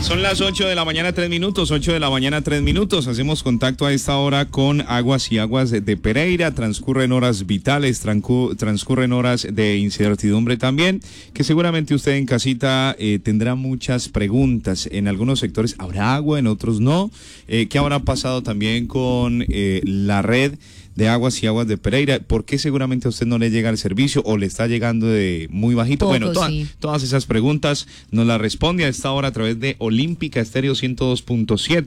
Son las 8 de la mañana, 3 minutos, 8 de la mañana, 3 minutos. Hacemos contacto a esta hora con Aguas y Aguas de Pereira. Transcurren horas vitales, transcurren horas de incertidumbre también, que seguramente usted en casita tendrá muchas preguntas. En algunos sectores habrá agua, en otros no. ¿Qué habrá pasado también con la red de Aguas y Aguas de Pereira? ¿Por qué seguramente a usted no le llega el servicio o le está llegando de muy bajito? Poco, Bueno, todas esas preguntas nos las responde a esta hora a través de Olímpica Estéreo 102.7.